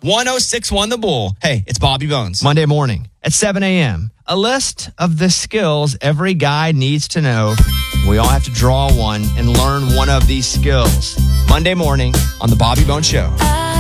1061 The Bull. Hey, it's Bobby Bones. Monday morning at 7 a.m. A list of the skills every guy needs to know. We all have to draw one and learn one of these skills. Monday morning on The Bobby Bones Show.